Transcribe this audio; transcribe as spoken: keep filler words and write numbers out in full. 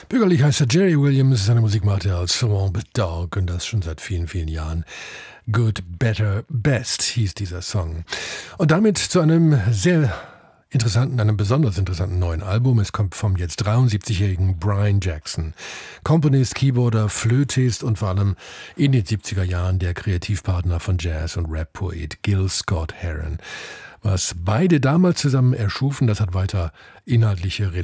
Bürgerlich heißt er Jerry Williams, seine Musik macht er als Swamp Dog und das schon seit vielen, vielen Jahren. Good, Better, Best hieß dieser Song. Und damit zu einem sehr interessanten, einem besonders interessanten neuen Album. Es kommt vom jetzt dreiundsiebzigjährigen Brian Jackson. Komponist, Keyboarder, Flötist und vor allem in den siebziger Jahren der Kreativpartner von Jazz- und Rap-Poet Gil Scott-Heron. Was beide damals zusammen erschufen, das hat weiter inhaltliche Relevanz.